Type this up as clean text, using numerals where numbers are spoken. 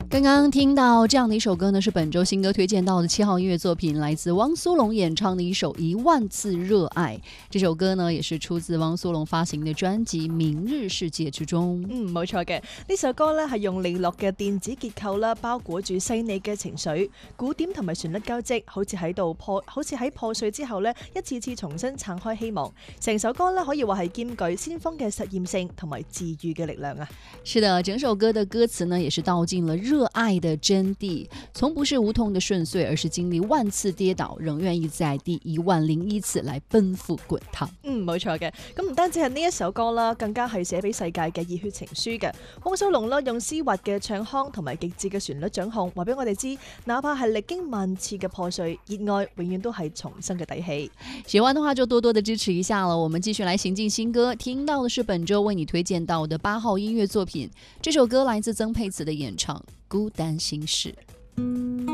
刚刚听到这样的一首歌呢，是本周新歌推荐到的7号音乐作品，来自汪苏泷演唱的一首《10000次热愛》。這首歌呢，也是出自汪蘇泷發行的專輯《明日世界》之中。 冇錯嘅，呢首歌呢係用利落嘅電子結構啦，包裹住細膩嘅情緒，鼓點同埋旋律交織，好似喺破碎之後呢，一次次重新撐開希望。成首歌呢，可以話係兼具先鋒嘅實驗性同埋治愈嘅力量啊。 是的，整首歌的歌詞呢，也是道盡了熱愛的真諦，從不是無痛的順遂，而是經歷萬次跌倒，仍願意在第10001次來奔赴滾燙。 冇錯嘅，咁唔單止係呢一首歌啦，更加係寫俾世界嘅熱血情書嘅。汪蘇泷啦，用絲滑嘅唱腔同埋極致嘅旋律掌控，話俾我哋知，哪怕係歷經萬次嘅破碎，熱愛永遠都係重生嘅底氣。 喜歡的話就多多的支持一下了。我們繼續來行進新歌，聽到的是本周為你推薦到的8號音樂作品，這首歌來自曾沛慈的演唱《孤單心事》。